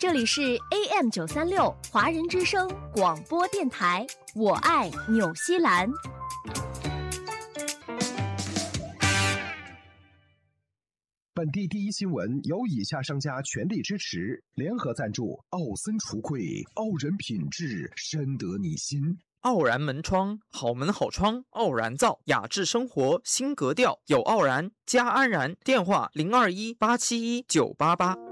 这里是 AM936华人之声广播电台，我爱纽西兰。 本地第一新闻由以下商家全力支持，联合赞助：奥森橱柜，傲人品质，深得你心。 傲然门窗，好门好窗，傲然造，雅致生活新格调，有傲然加安然。电话0218719888。